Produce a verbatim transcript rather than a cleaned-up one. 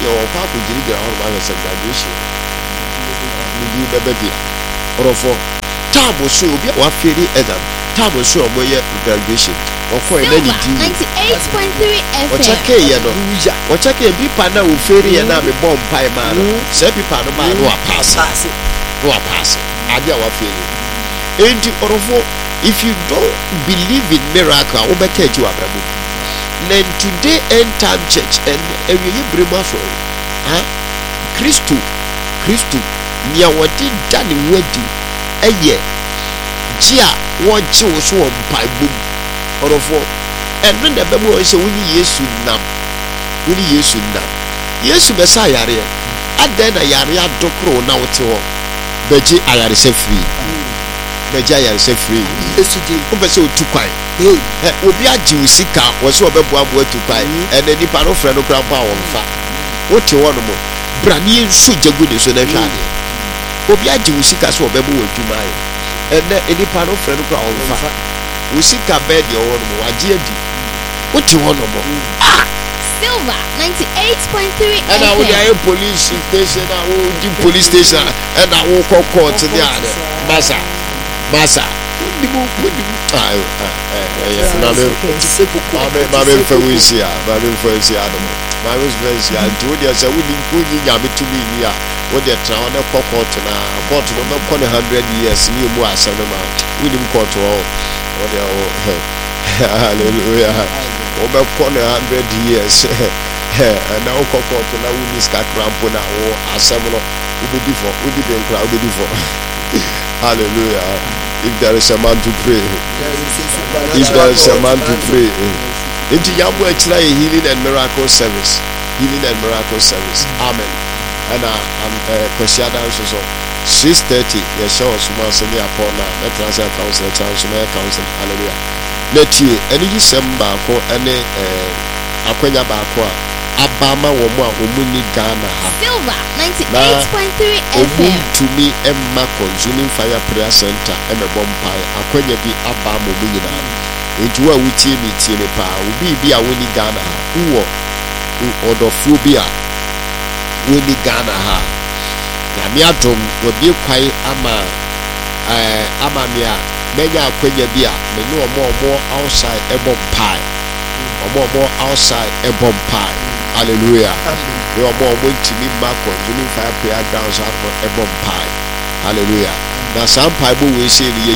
no kwa ko jiri gira ho ma se graduation ni bebe dia orofo tabo so obi wa feri exam tabo so omo ye graduation okọ e na ni di ninety-eight point three F M o cheke ye no o cheke bi pa na o feri ye na me bom pai ma no se bi pa no ma no a pass no a pass ade a wa feri enti orofo if you don't believe in miracle o be keji wa brabo then today end time church and ewiye brema so ha Kristo Kristo nia wodi dani wedi eye gia wo ji wo so wo mpai bom orofo eno na be mo se woni Yesu nam woni Yesu nam Yesu be sa yare adan na yare adokro na wote ho beji ayare se free beji ayare se free Yesu di o be se otukwan eh obi agi usika wo se obebo abo atukwan ene nipa no frɛ no kra pa wo mfa wote ho no mo brani nso jagude so na hwade obi agi usika so obebo wadwuma ye ene nipa no frɛ no kra wo mfa usika bed ye wo no waje adi wote ho no mo ah Silver ninety-eight point three F M and I would have police station I would the police station and I will call court to the other massa massa the move with the ah yes na me ma me fa we see ah ma me fa see ah ma me fa see ah do dia say we ni ku ni nya me to me ni ah wo dey tra on the court na court no be one hundred years ni mu asem ma we ni court wo wo dey oh hallelujah over one hundred years and now court na we ni ska crampo na wo asem no we be for we be den crowd we be for hallelujah. If there is a man to pray, if there is a man to pray, into Yamu actually healing and miracle service, healing and miracle service. Amen. And I'm Kwesiada also six thirty. Yes, show us more senior upon that transit council, transfer council. Hallelujah. Let you any December for any Akwenya Bakwa. Abama woman umuni Ghana Silver ninety-eight point three F M to me Emma Consuming Fire Prayer Center Emma Bompai Akwenya bi abama umuna into a wuti mi tiene pa ubi bi a woni Ghana uwo odofobia woni Ghana ha na mi adom obi kwai ama eh ama mi a menya Akwenya bi a me no omo omo outside ebompai omo omo outside ebompai. Hallelujah. We are more to me back on Consuming Fire Prayer grounds for a bomb pie. Hallelujah. Now some people will say the